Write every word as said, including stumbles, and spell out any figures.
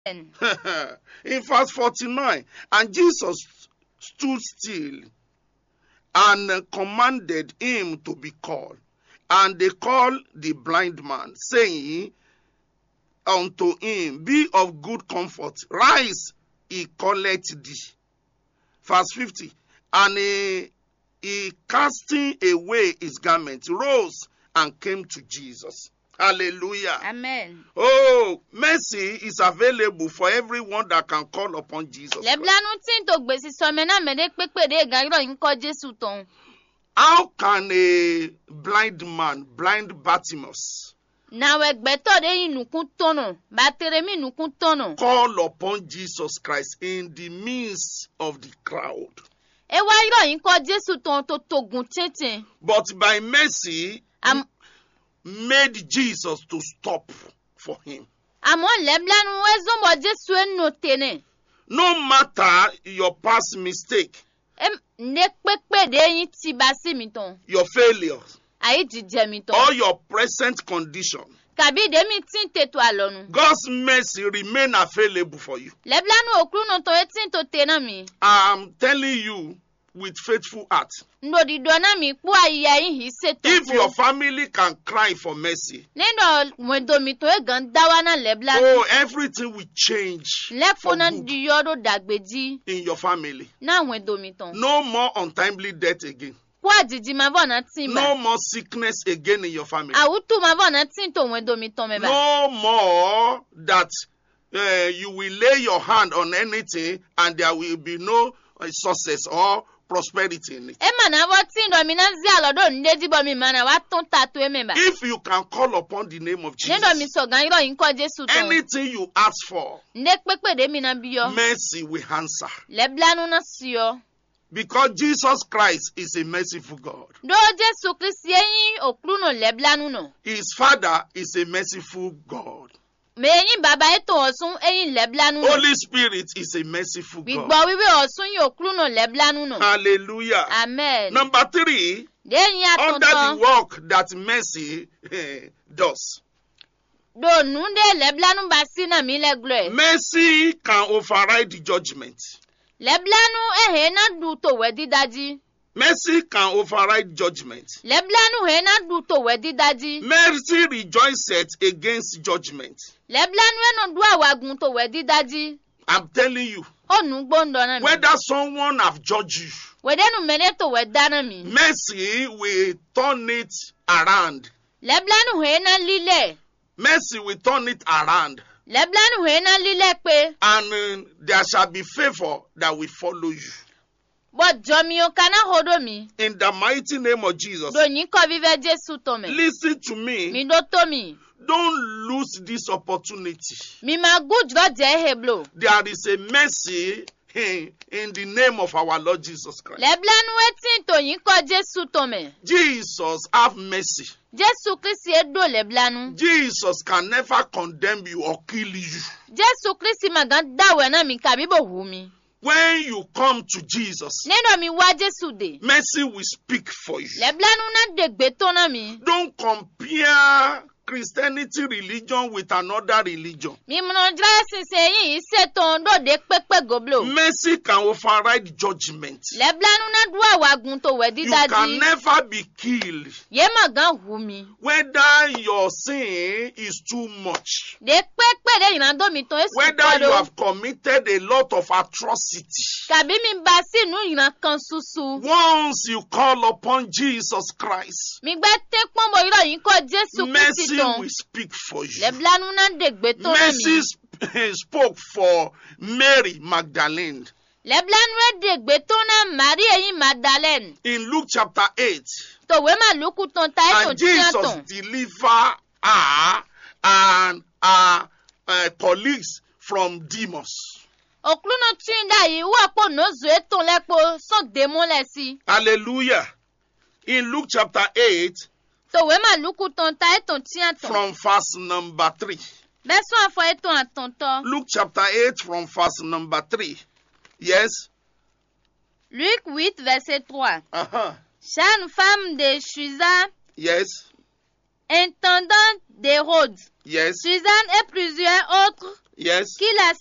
In verse forty-nine, and Jesus stood still and commanded him to be called. And they called the blind man, saying unto him, Be of good comfort, rise, he calleth thee. Verse fifty, and he, he casting away his garment, rose and came to Jesus. Hallelujah. Amen. Oh, mercy is available for everyone that can call upon Jesus Christ. How can a blind man, blind Bartimaeus, call upon Jesus Christ in the midst of the crowd? But by mercy, Am made Jesus to stop for him. No matter your past mistake, your failures, or your present condition, God's mercy remain available for you. I'm telling you with faithful heart. If your family can cry for mercy, oh, everything will change for good in your family. No more untimely death again. No more sickness again in your family. No more that uh, you will lay your hand on anything and there will be no uh, success or prosperity in it. If you can call upon the name of Jesus, anything you ask for, mercy will answer. Because Jesus Christ is a merciful God. His Father is a merciful God. Holy Spirit is a merciful God. Hallelujah. Amen. Number three, under the work that mercy eh, does. Mercy can override the judgment. Mercy can override judgment. Mercy rejoices against judgment. I'm telling you, whether someone have judged you, mercy will turn it around. Mercy will turn it around. And uh, there shall be favor that will follow you. In the mighty name of Jesus, listen to me. Don't lose this opportunity. There is a mercy in, in the name of our Lord Jesus Christ. Jesus have mercy. Jesus can never condemn you or kill you. When you come to Jesus, mercy will speak for you. Don't compare Christianity religion with another religion. Mercy can override judgment. You can never be killed whether your sin is too much, whether you have committed a lot of atrocity. Once you call upon Jesus Christ, mercy will speak for you. Mercy spoke for Mary Magdalene. In Luke chapter eight, and Jesus delivered her and her uh, colleagues from demons. Hallelujah. In Luke chapter eight, from verse number three. Luke chapter eight from verse number three. Yes. Luc huit, verset trois. Uh-huh. Jeune femme de Susa. Yes. Intendant d'Hérode. Yes. Suzanne et plusieurs autres Yes. qu'il a